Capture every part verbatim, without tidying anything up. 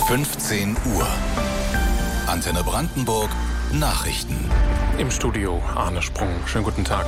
fünfzehn Uhr. Antenne Brandenburg Nachrichten. Im Studio Arne Sprung. Schönen guten Tag.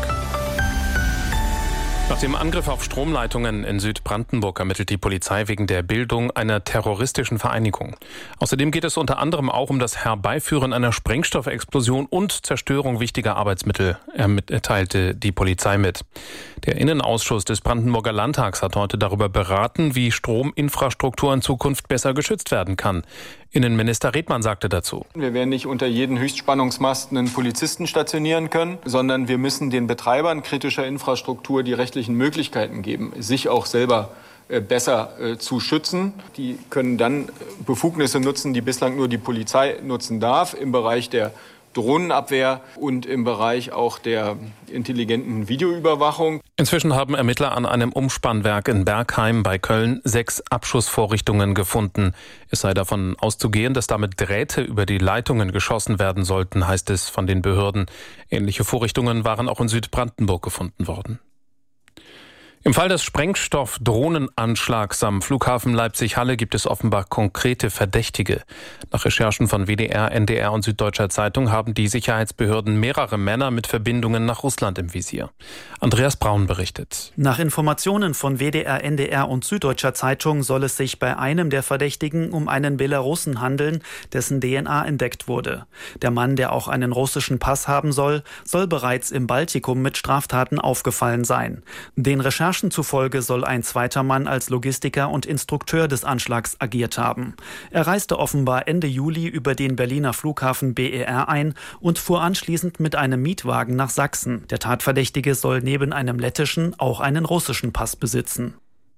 Nach dem Angriff auf Stromleitungen in Südbrandenburg ermittelt die Polizei wegen der Bildung einer terroristischen Vereinigung. Außerdem geht es unter anderem auch um das Herbeiführen einer Sprengstoffexplosion und Zerstörung wichtiger Arbeitsmittel, teilte die Polizei mit. Der Innenausschuss des Brandenburger Landtags hat heute darüber beraten, wie Strominfrastruktur in Zukunft besser geschützt werden kann. Innenminister Redmann sagte dazu: Wir werden nicht unter jeden Höchstspannungsmast einen Polizisten stationieren können, sondern wir müssen den Betreibern kritischer Infrastruktur die rechtlichen Möglichkeiten geben, sich auch selber besser zu schützen. Die können dann Befugnisse nutzen, die bislang nur die Polizei nutzen darf, im Bereich der Drohnenabwehr und im Bereich auch der intelligenten Videoüberwachung. Inzwischen haben Ermittler an einem Umspannwerk in Bergheim bei Köln sechs Abschussvorrichtungen gefunden. Es sei davon auszugehen, dass damit Drähte über die Leitungen geschossen werden sollten, heißt es von den Behörden. Ähnliche Vorrichtungen waren auch in Südbrandenburg gefunden worden. Im Fall des Sprengstoff-Drohnenanschlags am Flughafen Leipzig-Halle gibt es offenbar konkrete Verdächtige. Nach Recherchen von W D R, N D R und Süddeutscher Zeitung haben die Sicherheitsbehörden mehrere Männer mit Verbindungen nach Russland im Visier. Andreas Braun berichtet. Nach Informationen von W D R, N D R und Süddeutscher Zeitung soll es sich bei einem der Verdächtigen um einen Belarussen handeln, dessen D N A entdeckt wurde. Der Mann, der auch einen russischen Pass haben soll, soll bereits im Baltikum mit Straftaten aufgefallen sein. Den Recherchen zufolge soll ein zweiter Mann als Logistiker und Instrukteur des Anschlags agiert haben. Er reiste offenbar Ende Juli über den Berliner Flughafen B E R ein und fuhr anschließend mit einem Mietwagen nach Sachsen. Der Tatverdächtige soll neben einem lettischen auch einen russischen Pass besitzen.